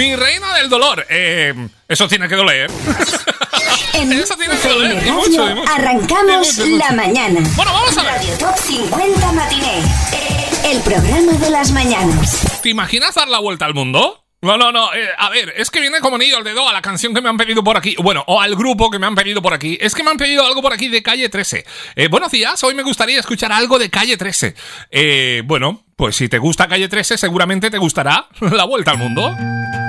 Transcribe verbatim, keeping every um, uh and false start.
Mi reina del dolor. Eh, eso tiene que doler. En Eso tiene que doler. Radio Y mucho, y mucho. arrancamos Y mucho, y mucho. la mañana. Bueno, vamos a ver. Radio Top cincuenta Matiné. El programa de las mañanas. ¿Te imaginas dar la vuelta al mundo? No, no, no. Eh, a ver, es que viene como anillo al dedo a la canción que me han pedido por aquí. Bueno, o al grupo que me han pedido por aquí. Es que me han pedido algo por aquí de Calle trece. Eh, buenos días, hoy me gustaría escuchar algo de Calle trece. Eh, bueno, pues si te gusta Calle trece, seguramente te gustará La Vuelta al Mundo.